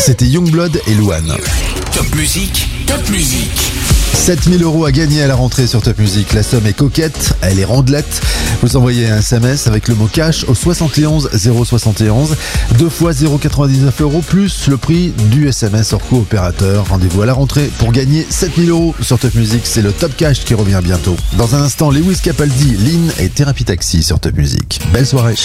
C'était Youngblood et Louane. Top musique, top musique. 7000 € à gagner à la rentrée sur Top Music. La somme est coquette, elle est rondelette. Vous envoyez un SMS avec le mot cash au 71 071. 2 fois 0,99 € plus le prix du SMS hors coopérateur. Rendez-vous à la rentrée pour gagner 7000 € sur Top Music. C'est le Top Cash qui revient bientôt. Dans un instant, Lewis Capaldi, Lynn et Thérapie Taxi sur Top Music. Belle soirée.